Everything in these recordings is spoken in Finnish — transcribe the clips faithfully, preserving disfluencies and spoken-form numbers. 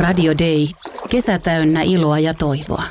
Radio Day. Kesä täynnä iloa ja toivoa.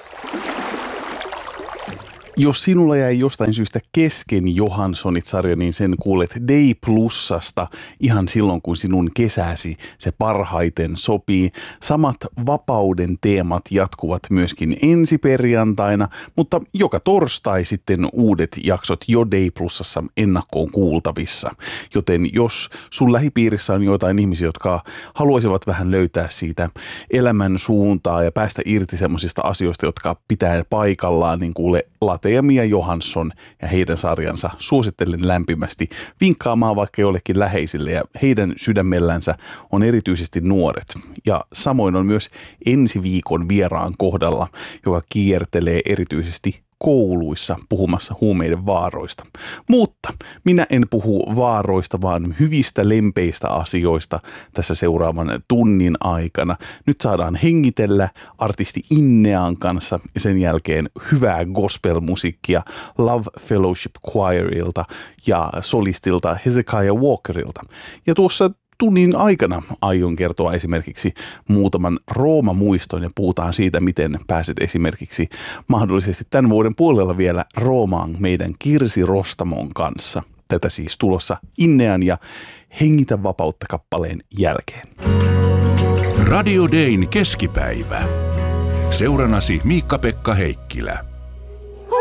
Jos sinulla jäi jostain syystä kesken Johanssonit-sarja, niin sen kuulet Day Plusasta ihan silloin, kun sinun kesäsi se parhaiten sopii. Samat vapauden teemat jatkuvat myöskin ensi perjantaina, mutta joka torstai sitten uudet jaksot jo Day Plusassa ennakkoon kuultavissa. Joten jos sun lähipiirissä on joitain ihmisiä, jotka haluaisivat vähän löytää siitä elämän suuntaa ja päästä irti semmoisista asioista, jotka pitää paikallaan, niin kuule Late ja Mia Johansson ja heidän sarjansa suosittelen lämpimästi vinkkaamaan vaikka jollekin läheisille, ja heidän sydämellänsä on erityisesti nuoret. Ja samoin on myös ensi viikon vieraan kohdalla, joka kiertelee erityisesti kouluissa puhumassa huumeiden vaaroista. Mutta minä en puhu vaaroista, vaan hyvistä lempeistä asioista tässä seuraavan tunnin aikana. Nyt saadaan hengitellä artisti Innean kanssa ja sen jälkeen hyvää gospelmusiikkia Love Fellowship Choirilta ja solistilta Hezekiah Walkerilta. Ja tuossa tunnin aikana aion kertoa esimerkiksi muutaman Rooma-muiston ja puhutaan siitä, miten pääset esimerkiksi mahdollisesti tämän vuoden puolella vielä Roomaan meidän Kirsi Rostamon kanssa. Tätä siis tulossa Innean ja Hengitä vapautta -kappaleen jälkeen. Radio Dayn keskipäivä. Seuranasi Miikka-Pekka Heikkilä.